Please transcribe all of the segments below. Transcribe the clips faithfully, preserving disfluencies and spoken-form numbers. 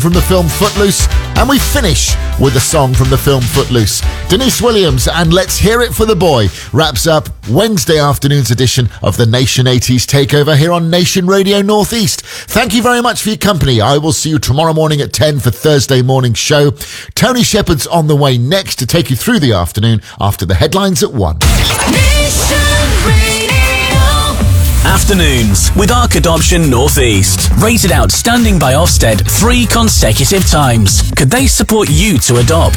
from the film Footloose, and we finish with a song from the film Footloose. Denise Williams and Let's Hear It for the Boy wraps up Wednesday afternoon's edition of the Nation eighties Takeover here on Nation Radio Northeast. Thank you very much for your company. I will see you tomorrow morning at ten for Thursday morning show. Tony Shepherd's on the way next to take you through the afternoon after the headlines at one. Afternoons with Ark Adoption Northeast. Rated outstanding by Ofsted three consecutive times. Could they support you to adopt?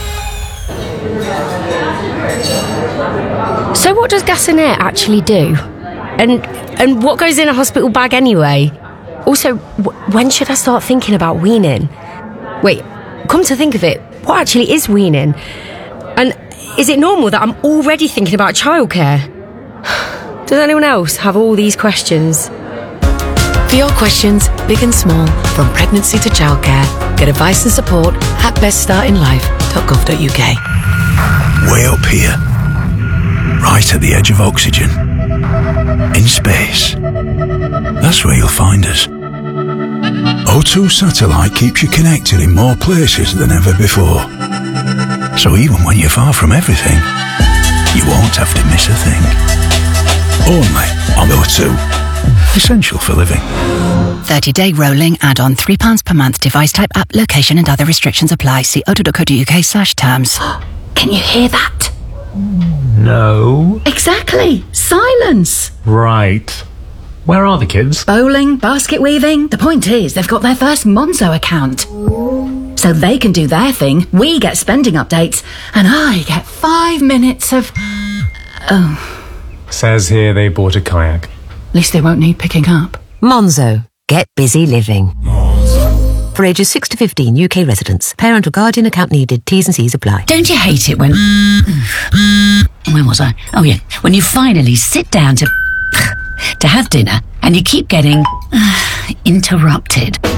So what does gas and air actually do? And and what goes in a hospital bag anyway? Also, w- when should I start thinking about weaning? Wait, come to think of it, what actually is weaning? And is it normal that I'm already thinking about childcare? Does anyone else have all these questions? For your questions, big and small, from pregnancy to childcare, get advice and support at best starting life dot gov dot uk. Way up here, right at the edge of oxygen, in space. That's where you'll find us. O two Satellite keeps you connected in more places than ever before. So even when you're far from everything, you won't have to miss a thing. Only on O two. Essential for living. thirty-day rolling add-on, three pounds per month. Device type, app, location and other restrictions apply. See o two dot co dot uk slash terms. Can you hear that? No. Exactly. Silence. Right. Where are the kids? Bowling, basket weaving. The point is, they've got their first Monzo account. So they can do their thing, we get spending updates, and I get five minutes of... Oh... Says here they bought a kayak. At least they won't need picking up. Monzo. Get busy living. Monzo. For ages six to fifteen, U K residents. Parent or guardian account needed. T's and C's apply. Don't you hate it when... Where was I? Oh, yeah. When you finally sit down to... to have dinner and you keep getting... interrupted.